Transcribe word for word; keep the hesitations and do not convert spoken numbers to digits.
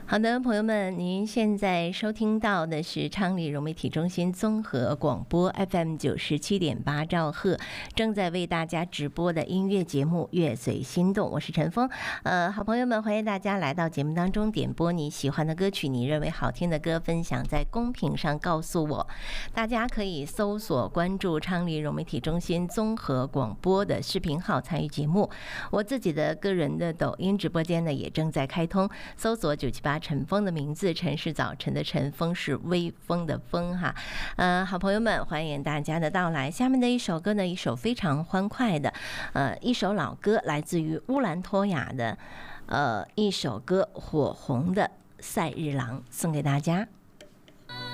好的，朋友们，您现在收听到的是昌黎融媒体中心综合广播 F M 九十七点八兆赫，正在为大家直播的音乐节目《乐随心动》，我是陈峰。呃，好朋友们，欢迎大家来到节目当中，点播你喜欢的歌曲，你认为好听的歌，分享在公屏上告诉我。大家可以搜索关注昌黎融媒体中心综合广播的视频号参与节目。我自己的个人的抖音直播间呢也正在开通，搜索九七八陈峰的名字，陈是早晨的陈，风是微风的风哈。呃，好朋友们，欢迎大家的到来。下面的一首歌呢，一首非常欢快的，呃，一首老歌，来自于乌兰托娅的，呃，一首歌《火红的赛日郎》，送给大家。